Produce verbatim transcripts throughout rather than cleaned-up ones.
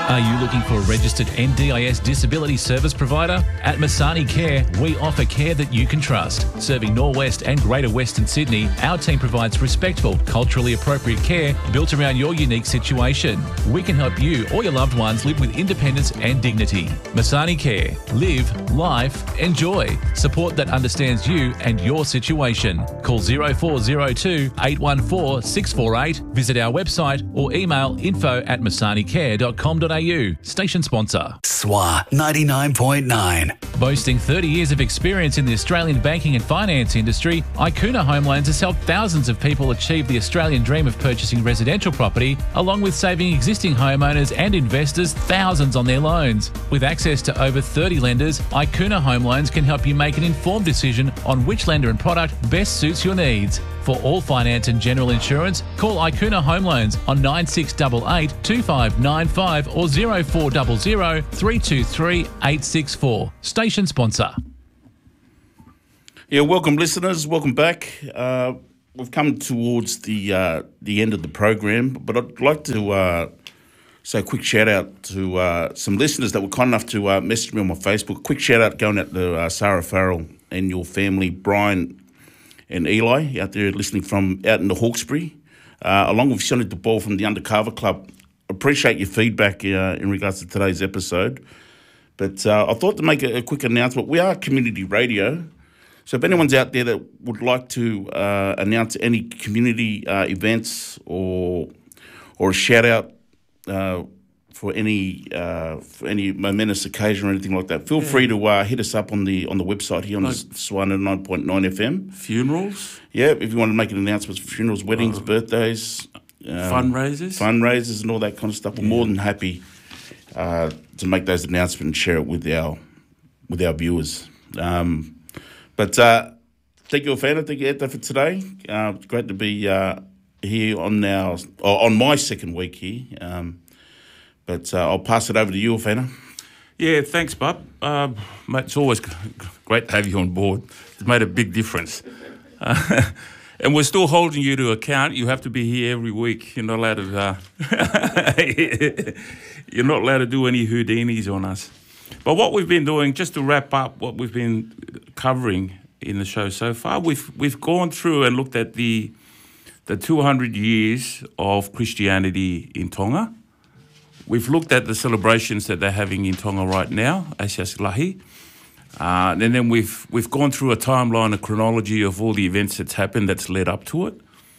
Are you looking for a registered N D I S disability service provider? At Masani Care, we offer care that you can trust. Serving Norwest and Greater Western Sydney, our team provides respectful, culturally appropriate care built around your unique situation. We can help you or your loved ones live with independence and dignity. Masani Care. Live, life, enjoy. Support that understands you and your situation. Call zero four zero two, eight one four, six four eight, visit our website or email info at masani care dot com dot a u. Station sponsor. S W A ninety-nine point nine. Boasting thirty years of experience in the Australian banking and finance industry, Icuna Home Loans has helped thousands of people achieve the Australian dream of purchasing residential property, along with saving existing homeowners and investors thousands on their loans. With access to over thirty lenders, Icuna Home Loans can help you make an informed decision on which lender and product best suits your needs. For all finance and general insurance, call Icuna Home Loans on nine six eight eight, two five nine five or zero four zero zero, three two three, eight six four. Station sponsor. Yeah, welcome listeners, welcome back. Uh, we've come towards the uh, the end of the program, but I'd like to uh, say a quick shout out to uh, some listeners that were kind enough to uh, message me on my Facebook. Quick shout out going out to uh, Sarah Farrell and your family, Brian and Eli, out there listening from out in the Hawkesbury, uh, along with Sonny DeBall from the Undercover Club. Appreciate your feedback uh, in regards to today's episode. But uh, I thought to make a, a quick announcement. We are community radio, so if anyone's out there that would like to uh, announce any community uh, events or or a shout out uh, for any uh, for any momentous occasion or anything like that, feel yeah. free to uh, hit us up on the on the website here on like the S W A ninety-nine point nine F M. Funerals? Yeah, if you want to make an announcement for funerals, weddings, uh, birthdays, um, fundraisers, fundraisers, and all that kind of stuff. We're yeah. more than happy uh, to make those announcements and share it with our with our viewers. Um, but uh, thank you, Afana. Thank you, Etta, for today. Uh, it's great to be uh, here on our or on my second week here. Um, But uh, I'll pass it over to you, Afana. Yeah, thanks, Bob. Uh, mate, it's always great to have you on board. It's made a big difference. Uh, and we're still holding you to account. You have to be here every week. You're not allowed to. Uh, you're not allowed to do any Houdinis on us. But what we've been doing, just to wrap up what we've been covering in the show so far, we've we've gone through and looked at the the two hundred years of Christianity in Tonga. We've looked at the celebrations that they're having in Tonga right now, Asias Lahi. Uh, and then we've we've gone through a timeline, a chronology of all the events that's happened that's led up to it.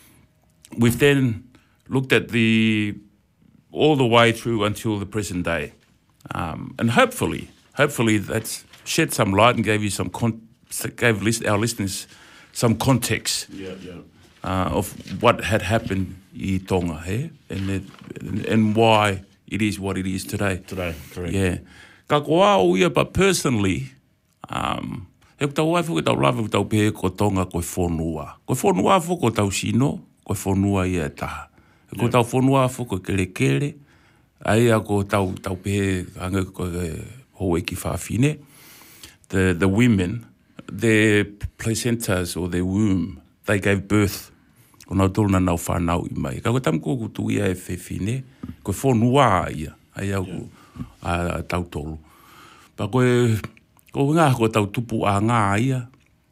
We've then looked at the all the way through until the present day. Um, and hopefully, hopefully that's shed some light and gave you some con- gave list- our listeners some context yeah, yeah. Uh, of what had happened in Tonga here and, it, and why it is what it is today. Today, correct. Yeah. Ka koa o ia, but personally, um, e ko tau waifu ko tau lawa ko tau pehe ko Tonga koe whonua. Koe whonua fo ko tau sino, koe whonua ia taha. E ko tau whonua fo ko kere kere, aia ko tau, tau pehe hanga ko hoe ki whawhine. The, the women, their placentas or their womb, they gave birth. Ko nau tolu na nau whanau i mai. Ka koe tam ko kutu ia e whewhine, koe whonua ia, ai au yeah. a, a tau tolu. Pa koe, ko ngā ko tau tupu a ngā ia,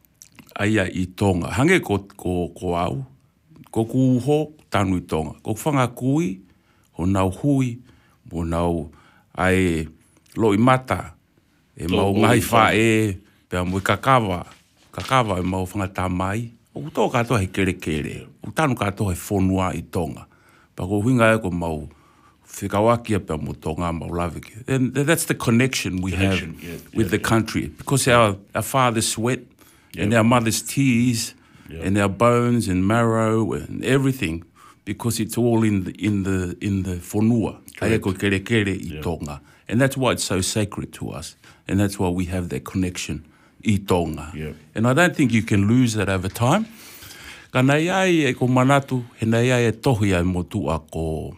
aia i Tonga. Hange ko, ko, ko au, ko kuho tanu i Tonga. Ko whanga kui, ho nau hui, mo nau ai loi mata, e mau ngai wha e, pia mui kakawa, kakawa e mau whanga tā mai. O tō katoa he kere kere, o tānu katoa he whonua i Tonga. Pa ko huinga e ko mau whikawakia pia mo Tonga mau laweke. And that's the connection we connection, have yeah, with yeah, the yeah. country. Because yeah. our, our father's sweat yeah. and our mother's tears yeah. and our bones and marrow and everything, because it's all in the in the in the whonua. Aia ko kere kere i yeah. Tonga. And that's why it's so sacred to us. And that's why we have that connection. I Tonga. Yep. And I don't think you can lose that over time. Ka nei ai e ko manatu, he nei ai e tohi ai mo tua ko,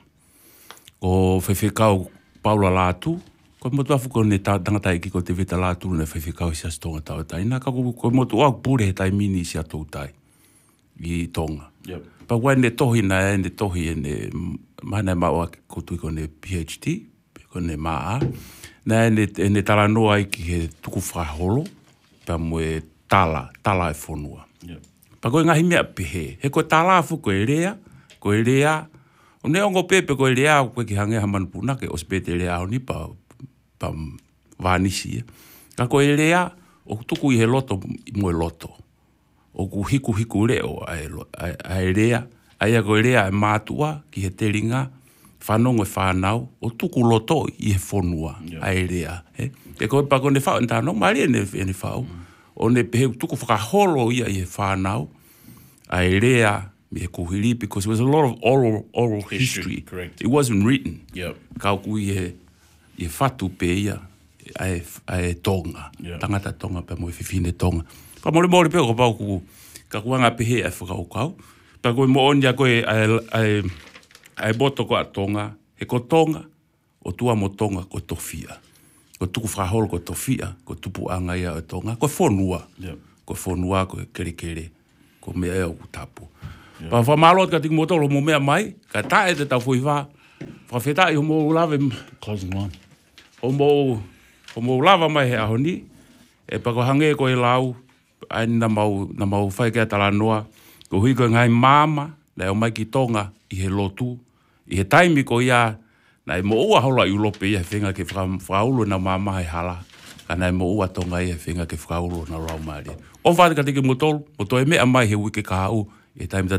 ko whewhekau Paula Lātu. Ko mo tua fuko ne tangata iki ko te veta Lātu ne whewhekau sias Tonga tau tai. Nā ka ko mo tua pure he tai mini sia tau tai i Tonga. Yep. Pa wai ne tohi na e ne tohi e ne mana maua ko tui ko ne P H D, ko ne maa. Na e ne, e ne tala noa ai ki he tuku whaholo, pa mo e tala, tala e whonua. Yeah. Pa koe ngahi mea pehe, he koe tala afu ko e rea, ko e rea, o ne ongo pepe ko e rea, koe ki hange hamanu punake, o spete rea honi pa, pa vanisi. Ka ko e rea, o tuku i he loto, mo e loto. O ku hiku hiku reo, a e rea, ai a ko e rea e mātua, ki he teringa, whanongo e whanau, o tuku loto i he whonua, yeah. A e rea. He? E koe pa ko ne whao, ntano, maari e ne, e ne whao. Mm. O ne he tuku whakaholo ia i he whanau, a e rea, me he kuhiri, because there was a lot of oral, oral history. history. Correct. It wasn't written. Yep. Kau kui he, he whatu pe ia, a e, a e tonga. Yeah. Tangata tonga, pe mo e whiwhine tonga. Pa mori mori pe ko pau ku, ka kuanga pehe e whakaukau. Pa koe mo onia koe a e, a e boto ko a tonga, he ko tonga, o tua mo tonga ko tofia. Ko tuku whaholo ko tofia, ko tupu anga ia o tonga, ko whonua. Yep. Ko whonua, ko kere kere, ko mea e o tapu. Yep. Pa whamalot ka tiki motoro mo mea mai, ka tae te tau fui wha, whawhetai ho mo ulave, Closing line. ho mo, ho mo ulava mai he ahoni, e pa ko hange ko e lau, ai na mau, na mau whai kia tala noa, ko hui ko ngai mama, na e o mai ki tonga, i he lotu, i he taimi ko ia, na e mo ua hola i ulope i he whenga ke whaulo na mama he hala, ka na e mo ua tonga i he whenga ke whaulo na raumari. O whātika tiki motolo, o to e mea mai he wike ka hau, e taimi